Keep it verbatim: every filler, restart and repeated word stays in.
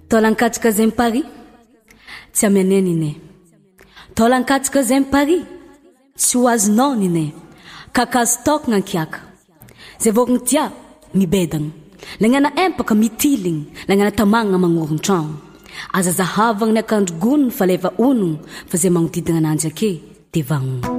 Taolankatsika zay Paris tsy ameneny ine. Taolankatsika zay Paris tsy hoazonao nine. Kakazo tokna ankiaka. Zay vokny tia mibedagna. Lagnana empaka mitiligny, lagnana tamagna magnoron-tragno. Aza zahavagna ny akandro gonony fa leva onogno fa zay magnodidagna ananjy ake de vagnona.